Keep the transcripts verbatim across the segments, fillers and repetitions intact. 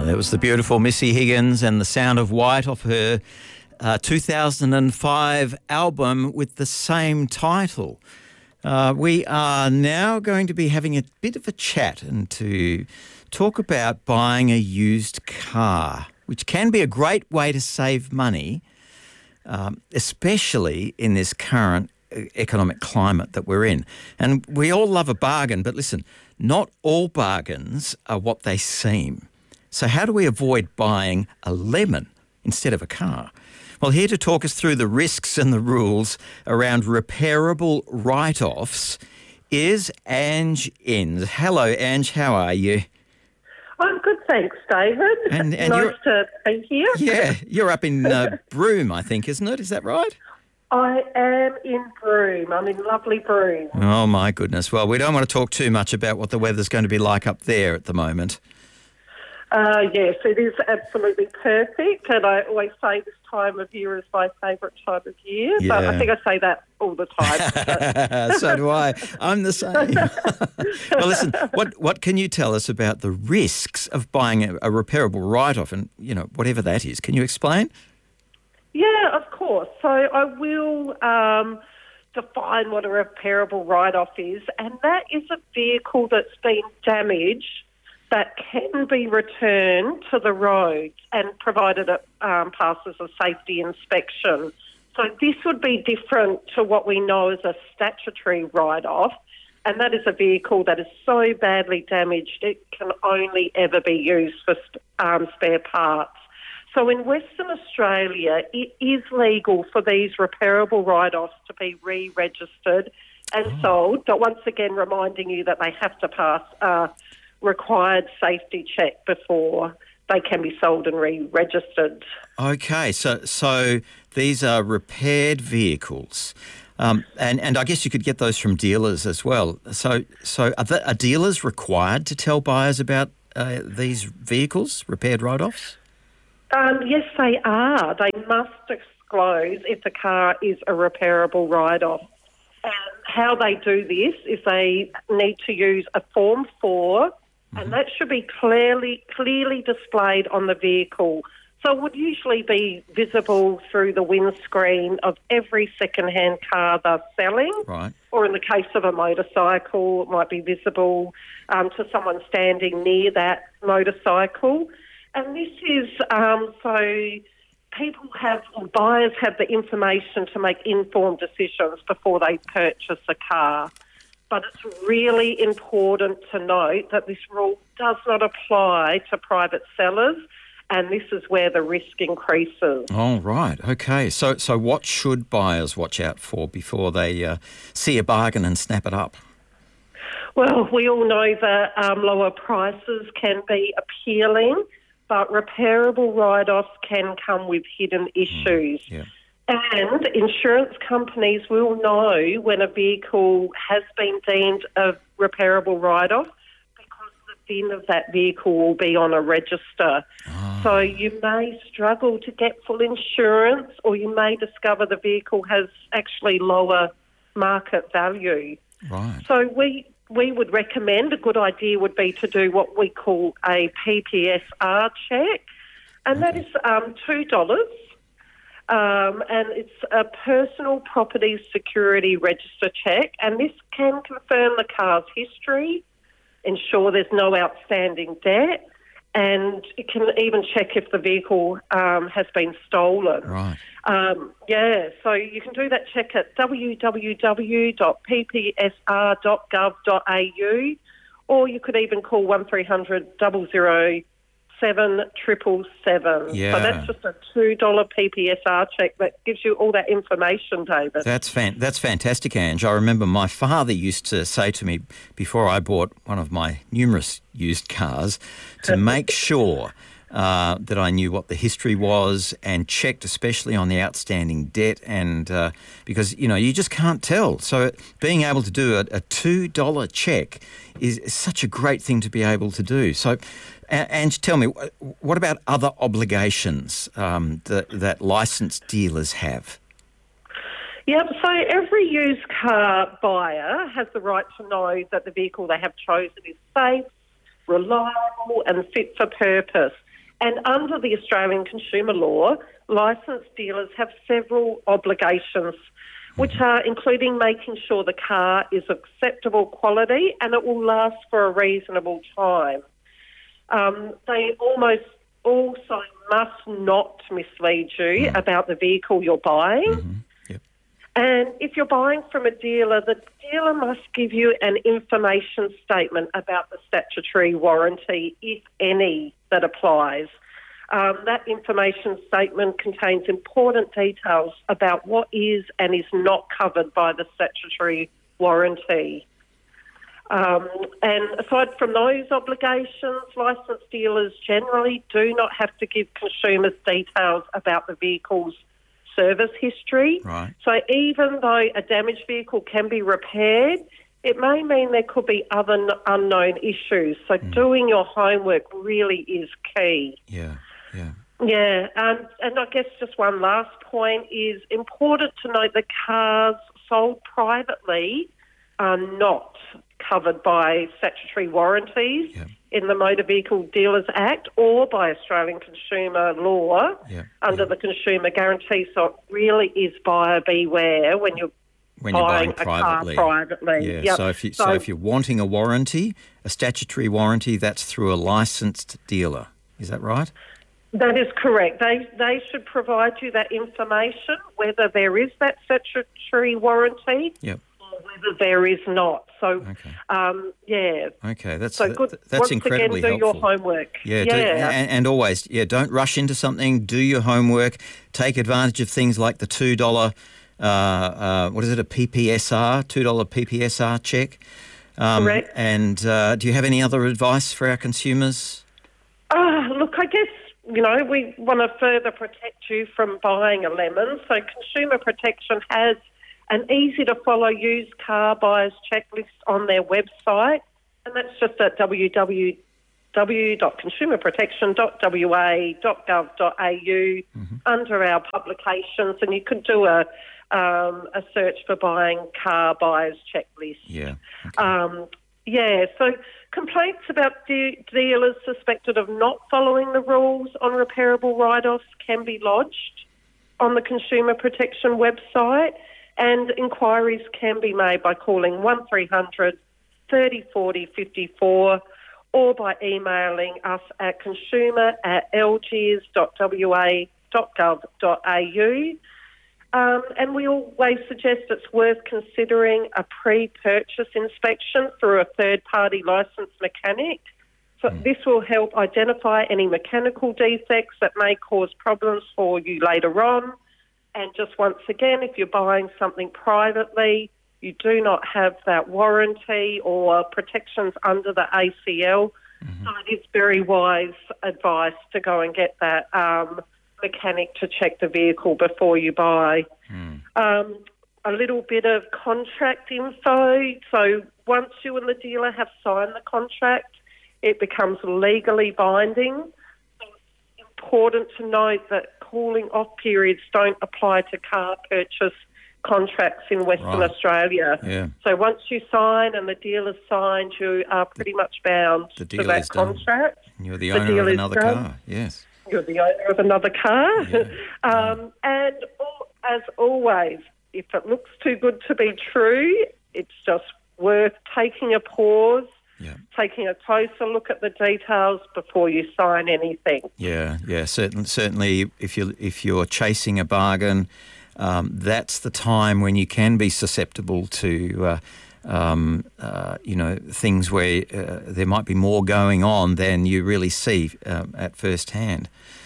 There was the beautiful Missy Higgins and The Sound of White off her uh, two thousand five album with the same title. Uh, we are now going to be having a bit of a chat and to talk about buying a used car, which can be a great way to save money, um, especially in this current economic climate that we're in. And we all love a bargain, but listen, not all bargains are what they seem. So how do we avoid buying a lemon instead of a car? Well, here to talk us through the risks and the rules around repairable write-offs is Ange Inns. Hello, Ange. How are you? I'm good, thanks, David. And, and nice you're, to be here. Yeah, you're up in uh, Broome, I think, isn't it? Is that right? I am in Broome. I'm in lovely Broome. Oh, my goodness. Well, we don't want to talk too much about what the weather's going to be like up there at the moment. Uh, yes, it is absolutely perfect, and I always say this time of year is my favourite time of year, Yeah. but I think I say that all the time. So do I. I'm the same. Well, listen, what what can you tell us about the risks of buying a, a repairable write-off and, you know, whatever that is? Can you explain? Yeah, of course. So I will um, define what a repairable write-off is, and that is a vehicle that's been damaged that can be returned to the road and provided it um, passes a safety inspection. So this would be different to what we know as a statutory write-off, and that is a vehicle that is so badly damaged it can only ever be used for um, spare parts. So in Western Australia, it is legal for these repairable write-offs to be re-registered and oh. sold, but once again reminding you that they have to pass uh, required safety check before they can be sold and re-registered. Okay, so so these are repaired vehicles, um, and and I guess you could get those from dealers as well. So so are, the, are dealers required to tell buyers about uh, these vehicles, repaired write-offs? Um, yes, they are. They must disclose if the car is a repairable write-off. And how they do this is they need to use a Form four, and that should be clearly clearly displayed on the vehicle. So it would usually be visible through the windscreen of every second-hand car they're selling. Right. Or in the case of a motorcycle, it might be visible um, to someone standing near that motorcycle. And this is um, so people have, or buyers have the information to make informed decisions before they purchase a car. But it's really important to note that this rule does not apply to private sellers, and this is where the risk increases. Oh, right. Okay. So so what should buyers watch out for before they uh, see a bargain and snap it up? Well, we all know that um, lower prices can be appealing, but repairable write-offs can come with hidden issues. Mm, yeah. And insurance companies will know when a vehicle has been deemed a repairable write-off because the V I N of that vehicle will be on a register. Oh. So you may struggle to get full insurance, or you may discover the vehicle has actually lower market value. Right. So we we would recommend, a good idea would be to do what we call a P P S R check, and okay. that is um, two dollars. Um, and it's a personal property security register check, and this can confirm the car's history, ensure there's no outstanding debt, and it can even check if the vehicle um, has been stolen. Right. Um, yeah, so you can do that check at w w w dot p p s r dot gov dot a u, or you could even call one three hundred zero zero seven triple seven. Yeah. So that's just a two dollars P P S R check that gives you all that information, David. That's fan- that's fantastic, Ange. I remember my father used to say to me before I bought one of my numerous used cars to make sure uh, that I knew what the history was and checked especially on the outstanding debt, and uh, because, you know, you just can't tell. So being able to do a, a two dollars check is, is such a great thing to be able to do. So And tell me, what about other obligations um, that, that licensed dealers have? Yep, so every used car buyer has the right to know that the vehicle they have chosen is safe, reliable and fit for purpose. And under the Australian consumer law, licensed dealers have several obligations, which are including making sure the car is acceptable quality and it will last for a reasonable time. Um, they almost also must not mislead you mm. about the vehicle you're buying. Mm-hmm. Yep. And if you're buying from a dealer, the dealer must give you an information statement about the statutory warranty, if any, that applies. Um, that information statement contains important details about what is and is not covered by the statutory warranty. Um, and aside from those obligations, licensed dealers generally do not have to give consumers details about the vehicle's service history. Right. So even though a damaged vehicle can be repaired, it may mean there could be other n- unknown issues. So mm. doing your homework really is key. Yeah, yeah. Yeah, um, and I guess just one last point is important to note that cars sold privately are not covered by statutory warranties yeah. in the Motor Vehicle Dealers Act or by Australian consumer law yeah. under yeah. the Consumer Guarantee. So it really is buyer beware when you're when you're buying, buying a privately. car privately. Yeah. Yep. So if you so, so if you're wanting a warranty, a statutory warranty, that's through a licensed dealer. Is that right? That is correct. They they should provide you that information, whether there is that statutory warranty yep. or whether there is not. So, okay. um, yeah. Okay, that's so good. that's Once incredibly again, do helpful. your homework. Yeah, yeah. Do, and, and always, yeah, don't rush into something. Do your homework. Take advantage of things like the two dollar, uh, uh, what is it, a P P S R, two dollar P P S R check. Um, Correct. And uh, do you have any other advice for our consumers? Uh, look, I guess, you know, we want to further protect you from buying a lemon. So Consumer Protection has an easy-to-follow used car buyers checklist on their website, and that's just at w w w dot consumer protection dot w a dot gov dot a u mm-hmm. under our publications, and you could do a um, a search for buying car buyers checklist. Yeah. Okay. Um, yeah, so complaints about de- dealers suspected of not following the rules on repairable write-offs can be lodged on the Consumer Protection website, and inquiries can be made by calling one three hundred thirty forty fifty-four or by emailing us at consumer at l g s dot w a dot gov dot a u. Um, and we always suggest it's worth considering a pre-purchase inspection through a third-party licensed mechanic. So mm. this will help identify any mechanical defects that may cause problems for you later on. And just once again, if you're buying something privately, you do not have that warranty or protections under the A C L. Mm-hmm. So it is very wise advice to go and get that um, mechanic to check the vehicle before you buy. Mm. Um, a little bit of contract info. So once you and the dealer have signed the contract, it becomes legally binding. So it's important to note that cooling off periods don't apply to car purchase contracts in Western right. Australia. Yeah. So once you sign and the dealer's signed, you are pretty much bound the to that contract. Done. You're the owner the of another done. car, yes. You're the owner of another car. Yeah. um, and as always, if it looks too good to be true, it's just worth taking a pause, yeah. taking a closer look at the details before you sign anything. Yeah, yeah, certainly. Certainly, if you if you're chasing a bargain, um, that's the time when you can be susceptible to, uh, um, uh, you know, things where uh, there might be more going on than you really see um, at first hand.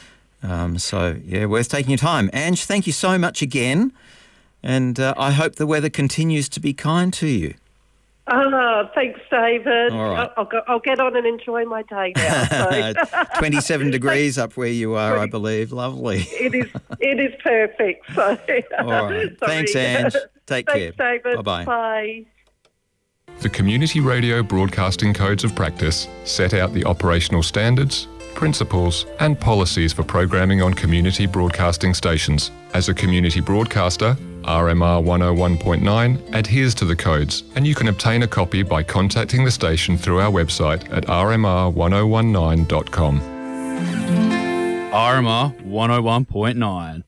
Um, so, yeah, worth taking your time. Ange, thank you so much again, and uh, I hope the weather continues to be kind to you. Ah, thanks, David. All right. I'll, go, I'll get on and enjoy my day now. So. twenty-seven degrees up where you are, I believe. Lovely. It is It is perfect. So. All right. Thanks, Ange. Take thanks, care. David. Bye-bye. Bye. The Community Radio Broadcasting Codes of Practice set out the operational standards, principles and policies for programming on community broadcasting stations. As a community broadcaster, R M R one oh one point nine adheres to the codes, and you can obtain a copy by contacting the station through our website at r m r one oh one nine dot com. R M R one oh one point nine.